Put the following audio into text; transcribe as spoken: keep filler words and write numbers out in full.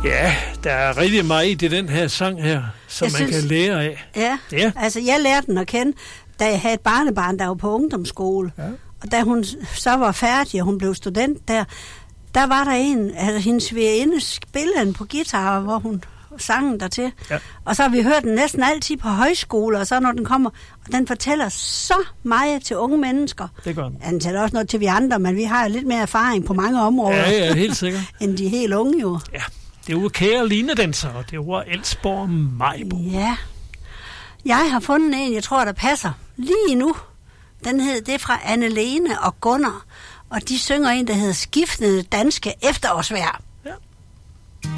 Ja, der er rigtig meget i den her sang her, som jeg man synes, kan lære af. Ja. ja, altså jeg lærte den at kende, da jeg havde et barnebarn, der var på ungdomsskole. Ja. Og da hun så var færdig, og hun blev student der, der var der en, altså hendes svigerinde spillede på guitar, hvor hun sang der til. Ja. Og så har vi hørt den næsten altid på højskole, og så når den kommer, og den fortæller så meget til unge mennesker. Det gør den. Den fortæller også noget til vi andre, men vi har lidt mere erfaring på mange områder. Ja, ja, helt sikkert. end de helt unge jo. Ja, det er jo kære linedanser, og det er jo Elsborg Majbo. Ja. Jeg har fundet en, jeg tror, der passer lige nu. Den hed, det er fra Anne-Lene og Gunnar, og de synger en, der hedder Skiftende danske efterårsvejr.